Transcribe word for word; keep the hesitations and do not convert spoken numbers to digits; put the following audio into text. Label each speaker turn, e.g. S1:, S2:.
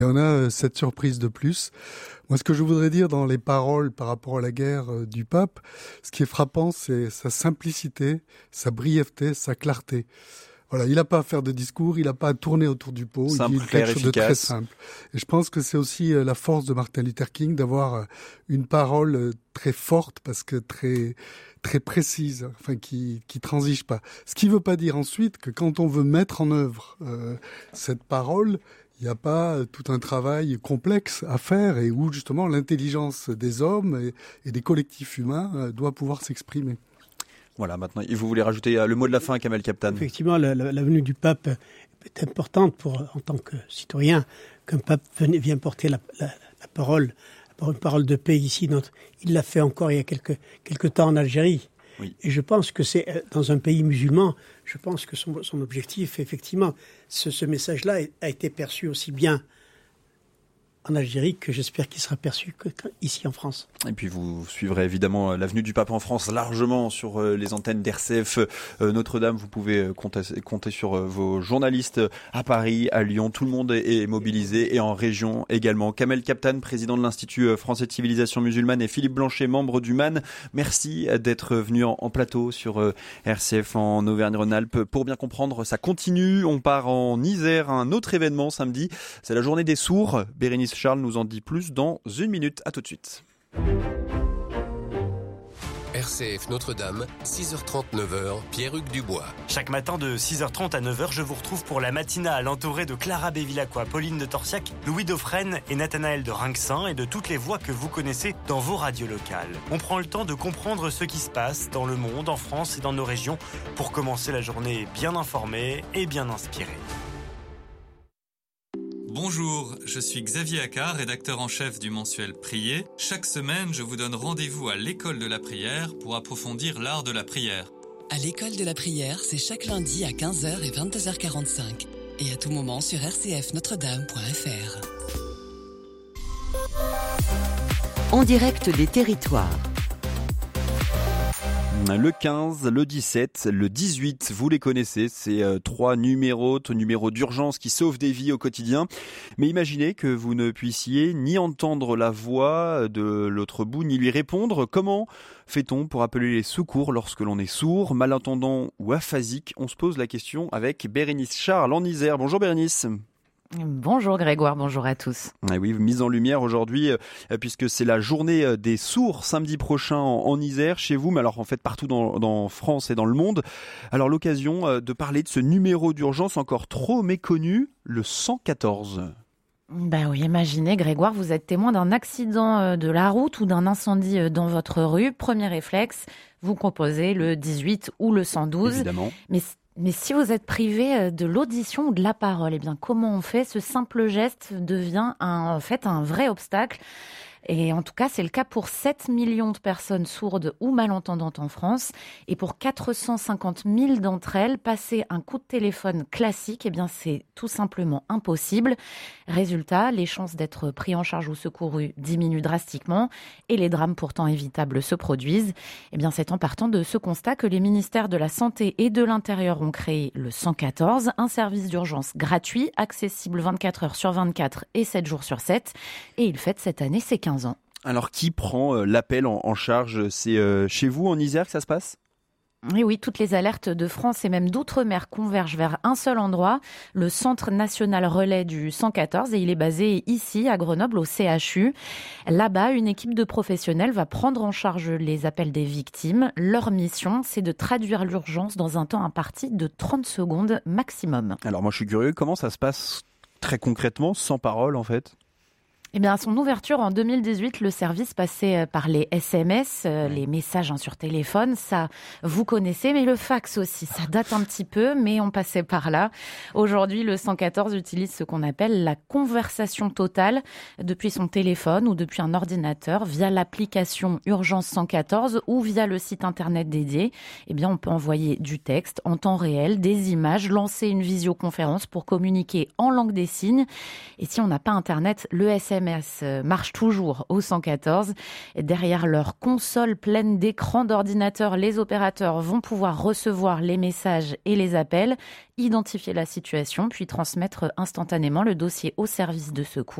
S1: Il y en a cette surprise de plus. Moi, ce que je voudrais dire dans les paroles par rapport à la guerre euh, du pape, ce qui est frappant, c'est sa simplicité, sa brièveté, sa clarté. Voilà, il n'a pas à faire de discours, il n'a pas à tourner autour du pot,
S2: simple,
S1: il dit quelque chose de très simple. Et je pense que c'est aussi la force de Martin Luther King d'avoir une parole très forte, parce que très très précise, enfin qui qui transige pas. Ce qui ne veut pas dire ensuite que quand on veut mettre en œuvre euh, cette parole, il n'y a pas tout un travail complexe à faire et où justement l'intelligence des hommes et, et des collectifs humains euh, doit pouvoir s'exprimer.
S2: Voilà, maintenant, vous voulez rajouter le mot de la fin, Kamel Kaptan?
S3: Effectivement, la, la, la venue du pape est importante pour, en tant que citoyen, qu'un pape vient porter la, la, la parole, une parole de paix ici. Notre, il l'a fait encore il y a quelques, quelques temps en Algérie. Oui. Et je pense que c'est dans un pays musulman, je pense que son, son objectif, effectivement, ce, ce message-là a été perçu aussi bien en Algérie que j'espère qu'il sera perçu ici en France.
S2: Et puis vous suivrez évidemment la venue du pape en France largement sur les antennes d'R C F Notre-Dame. Vous pouvez compter, compter sur vos journalistes à Paris, à Lyon. Tout le monde est mobilisé et en région également. Kamel Kaptan, président de l'Institut français de civilisation musulmane, et Philippe Blanchet, membre du M A N. Merci d'être venu en, en plateau sur R C F en Auvergne-Rhône-Alpes. Pour bien comprendre, ça continue. On part en Isère, un autre événement samedi. C'est la journée des sourds. Bérénice Charles nous en dit plus dans une minute. À tout de suite.
S4: R C F Notre-Dame, six heures trente, neuf heures, Pierre-Hugues Dubois.
S5: Chaque matin de six heures trente à neuf heures, je vous retrouve pour la matinale entourée de Clara Bévilacqua, Pauline de Torsiac, Louis Dauphren et Nathanaël de Rinxin et de toutes les voix que vous connaissez dans vos radios locales. On prend le temps de comprendre ce qui se passe dans le monde, en France et dans nos régions pour commencer la journée bien informée et bien inspirée.
S6: Bonjour, je suis Xavier Accard, rédacteur en chef du mensuel Prier. Chaque semaine, je vous donne rendez-vous à l'école de la prière pour approfondir l'art de la prière.
S7: À l'école de la prière, c'est chaque lundi à quinze heures et vingt-deux heures quarante-cinq. Et à tout moment sur r c f notre dame point f r.
S8: En direct des territoires.
S2: Le quinze, le dix-sept, le dix-huit, vous les connaissez, c'est euh, trois numéros, numéros d'urgence qui sauvent des vies au quotidien. Mais imaginez que vous ne puissiez ni entendre la voix de l'autre bout, ni lui répondre. Comment fait-on pour appeler les secours lorsque l'on est sourd, malentendant ou aphasique? On se pose la question avec Bérénice Charles en Isère. Bonjour Bérénice.
S9: Bonjour Grégoire, bonjour à tous.
S2: Et oui, mise en lumière aujourd'hui, euh, puisque c'est la journée des sourds samedi prochain en, en Isère, chez vous, mais alors en fait partout dans, dans France et dans le monde. Alors l'occasion euh, de parler de ce numéro d'urgence encore trop méconnu, le cent quatorze.
S9: Ben oui, imaginez Grégoire, vous êtes témoin d'un accident de la route ou d'un incendie dans votre rue. Premier réflexe, vous composez le dix-huit ou le cent douze.
S2: Évidemment.
S9: Mais Mais si vous êtes privé de l'audition ou de la parole, eh bien, comment on fait? Ce simple geste devient un, en fait un vrai obstacle. Et en tout cas, c'est le cas pour sept millions de personnes sourdes ou malentendantes en France. Et pour quatre cent cinquante mille d'entre elles, passer un coup de téléphone classique, eh bien, c'est tout simplement impossible. Résultat, les chances d'être pris en charge ou secourus diminuent drastiquement et les drames pourtant évitables se produisent. Eh bien, c'est en partant de ce constat que les ministères de la Santé et de l'Intérieur ont créé le cent quatorze, un service d'urgence gratuit, accessible vingt-quatre heures sur vingt-quatre et sept jours sur sept. Et il fête cette année ses quinze ans.
S2: Alors, qui prend euh, l'appel en, en charge? C'est euh, chez vous, en Isère, que ça se passe?
S9: Oui, oui, toutes les alertes de France et même d'outre-mer convergent vers un seul endroit, le Centre national relais du cent quatorze, et il est basé ici, à Grenoble, au C H U. Là-bas, une équipe de professionnels va prendre en charge les appels des victimes. Leur mission, c'est de traduire l'urgence dans un temps imparti de trente secondes maximum.
S2: Alors moi, je suis curieux, comment ça se passe très concrètement, sans parole en fait?
S9: Eh bien, à son ouverture en deux mille dix-huit, le service passait par les S M S, euh, les messages hein, sur téléphone. Ça, vous connaissez, mais le fax aussi, ça date un petit peu, mais on passait par là. Aujourd'hui, le cent quatorze utilise ce qu'on appelle la conversation totale depuis son téléphone ou depuis un ordinateur via l'application Urgence cent quatorze ou via le site internet dédié. Eh bien, on peut envoyer du texte en temps réel, des images, lancer une visioconférence pour communiquer en langue des signes. Et si on n'a pas internet, le S M S M S marchent toujours au cent quatorze. Et derrière leur console pleine d'écrans d'ordinateur, les opérateurs vont pouvoir recevoir les messages et les appels, identifier la situation, puis transmettre instantanément le dossier au service de secours.